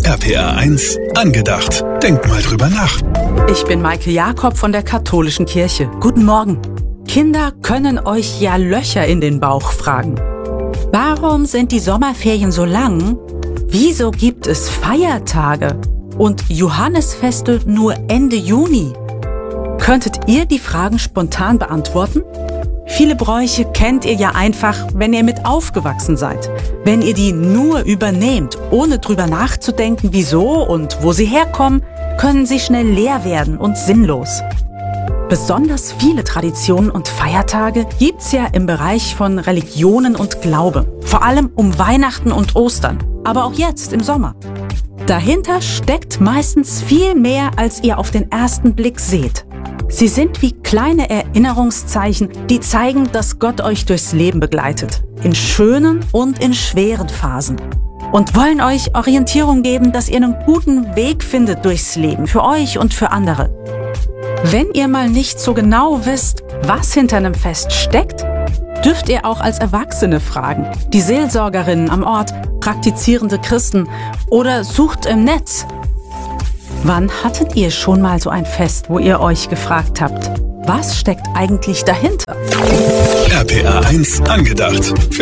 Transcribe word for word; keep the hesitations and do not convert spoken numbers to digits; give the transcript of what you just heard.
R P R eins angedacht. Denk mal drüber nach. Ich bin Maike Jakob von der Katholischen Kirche. Guten Morgen. Kinder können euch ja Löcher in den Bauch fragen. Warum sind die Sommerferien so lang? Wieso gibt es Feiertage und Johannisfeste nur Ende Juni? Könntet ihr die Fragen spontan beantworten? Viele Bräuche kennt ihr ja einfach, wenn ihr mit aufgewachsen seid. Wenn ihr die nur übernehmt, ohne drüber nachzudenken, wieso und wo sie herkommen, können sie schnell leer werden und sinnlos. Besonders viele Traditionen und Feiertage gibt's ja im Bereich von Religionen und Glaube. Vor allem um Weihnachten und Ostern, aber auch jetzt im Sommer. Dahinter steckt meistens viel mehr, als ihr auf den ersten Blick seht. Sie sind wie kleine Erinnerungszeichen, die zeigen, dass Gott euch durchs Leben begleitet. In schönen und in schweren Phasen. Und wollen euch Orientierung geben, dass ihr einen guten Weg findet durchs Leben, für euch und für andere. Wenn ihr mal nicht so genau wisst, was hinter einem Fest steckt, dürft ihr auch als Erwachsene fragen. Die Seelsorgerinnen am Ort, praktizierende Christen oder sucht im Netz. Wann hattet ihr schon mal so ein Fest, wo ihr euch gefragt habt, was steckt eigentlich dahinter? R P R eins angedacht. Für